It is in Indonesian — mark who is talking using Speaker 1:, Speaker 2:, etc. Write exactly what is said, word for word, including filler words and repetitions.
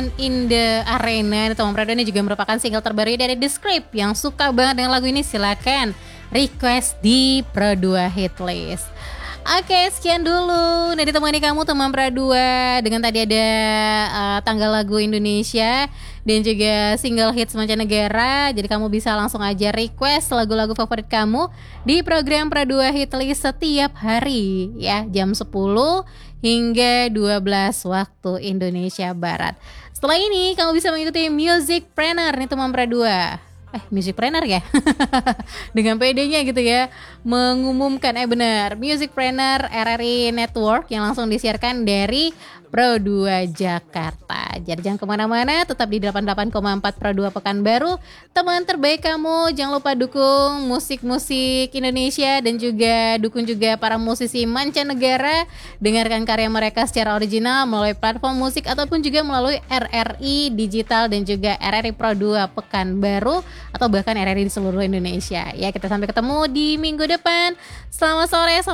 Speaker 1: In the Arena teman Prado ini juga merupakan single terbaru dari The Script. Yang suka banget dengan lagu ini silakan request di Pro dua Hitlist. Oke, sekian dulu. Nah, ditemani kamu teman Pro dua dengan tadi ada uh, tanggal lagu Indonesia dan juga single hits mancanegara. Jadi kamu bisa langsung aja request lagu-lagu favorit kamu di program Pro dua Hitlist setiap hari ya, jam sepuluh hingga dua belas waktu Indonesia Barat. Setelah ini kamu bisa mengikuti Music Planner nih teman Pro dua. Eh, Music Planner ya? Dengan pedenya gitu ya, mengumumkan, eh benar, Music Planner R R I Network yang langsung disiarkan dari Pro dua Jakarta. Jadi jangan kemana-mana, tetap di delapan puluh delapan koma empat Pro dua Pekanbaru. Teman terbaik kamu, jangan lupa dukung musik-musik Indonesia dan juga dukung juga para musisi mancanegara. Dengarkan karya mereka secara original melalui platform musik ataupun juga melalui R R I Digital dan juga R R I Pro dua Pekanbaru atau bahkan R R I di seluruh Indonesia. Ya, kita sampai ketemu di minggu depan. Selamat sore.